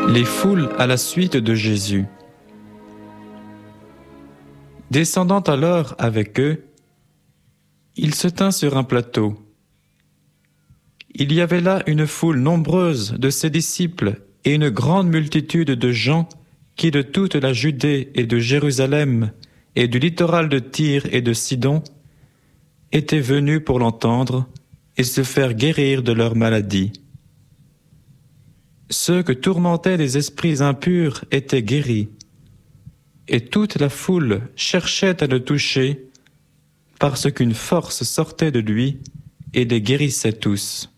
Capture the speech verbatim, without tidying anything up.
Les foules à la suite de Jésus. Descendant alors avec eux, il se tint sur un plateau. Il y avait là une foule nombreuse de ses disciples et une grande multitude de gens qui de toute la Judée et de Jérusalem et du littoral de Tyr et de Sidon étaient venus pour l'entendre et se faire guérir de leur maladie. Ceux que tourmentaient les esprits impurs étaient guéris, et toute la foule cherchait à le toucher, parce qu'une force sortait de lui et les guérissait tous.